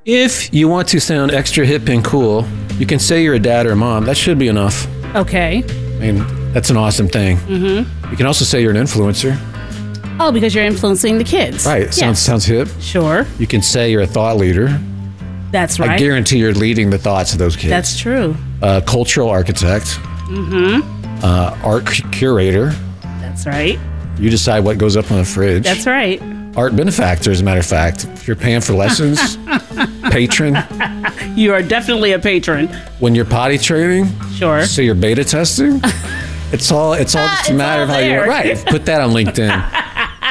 If you want to sound extra hip and cool, you can say you're a dad or a mom. That should be enough. Okay. I mean, that's an awesome thing. Mm-hmm. You can also say you're an influencer. Oh, because you're influencing the kids. Right. Sounds hip. Sure. You can say you're a thought leader. That's right. I guarantee you're leading the thoughts of those kids. That's true. Cultural architect. Mm-hmm. Art curator. That's right. You decide what goes up on the fridge. That's right. Art benefactor, as a matter of fact. If you're paying for lessons, patron. You are definitely a patron. When you're potty training. Sure. So you're beta testing. It's all just a matter of how you... Right. Put that on LinkedIn.